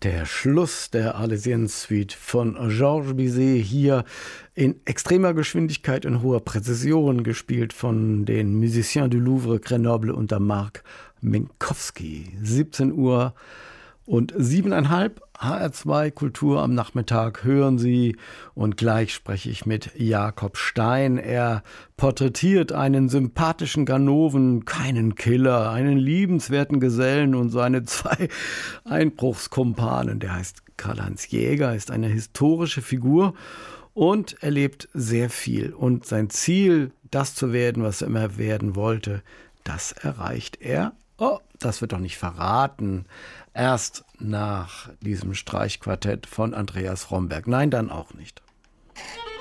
Der Schluss der Arlésienne-Suite von Georges Bizet, hier in extremer Geschwindigkeit und hoher Präzision, gespielt von den Musiciens du Louvre, Grenoble unter Marc Minkowski. 17 Uhr und 7,5, HR2 Kultur am Nachmittag hören Sie, und gleich spreche ich mit Jakob Stein. Er porträtiert einen sympathischen Ganoven, keinen Killer, einen liebenswerten Gesellen und seine 2 Einbruchskumpanen. Der heißt Karl-Heinz Jäger, ist eine historische Figur und erlebt sehr viel. Und sein Ziel, das zu werden, was er immer werden wollte, das erreicht er. Oh, das wird doch nicht verraten. Erst nach diesem Streichquartett von Andreas Romberg. Nein, dann auch nicht.